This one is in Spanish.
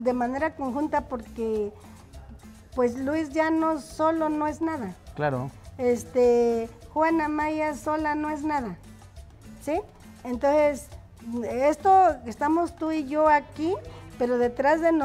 de manera conjunta porque pues Luis Llanos solo no es nada. Claro. Juana Maya sola no es nada, ¿sí? Entonces, estamos tú y yo aquí, pero detrás de nosotros